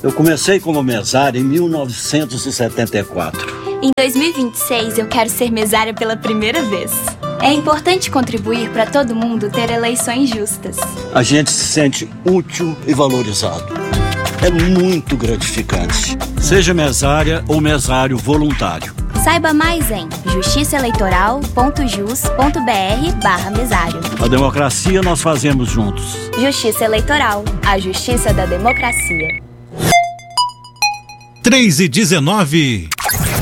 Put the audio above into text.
Eu comecei como mesária em 1974. Em 2026, eu quero ser mesária pela primeira vez. É importante contribuir para todo mundo ter eleições justas. A gente se sente útil e valorizado. É muito gratificante. Seja mesária ou mesário voluntário. Saiba mais em justiçaeleitoral.jus.br/mesário. A democracia nós fazemos juntos. Justiça Eleitoral, a justiça da democracia. 3:19.